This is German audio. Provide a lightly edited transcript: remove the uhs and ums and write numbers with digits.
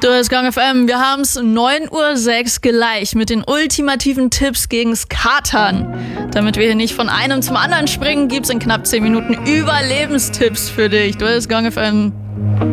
Du hörst Gong FM, wir haben's 9:06 Uhr gleich mit den ultimativen Tipps gegen's Katern. Damit wir hier nicht von einem zum anderen springen, gibt's in knapp 10 Minuten Überlebenstipps für dich. Du hörst Gong FM.